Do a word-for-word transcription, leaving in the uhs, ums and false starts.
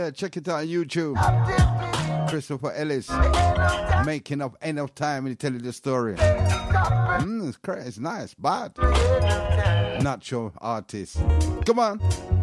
there. Check it out on YouTube. Christopher Ellis, making up End of Time, and he tell you the story. Mm, it's crazy, it's nice, but not your artist. Come on.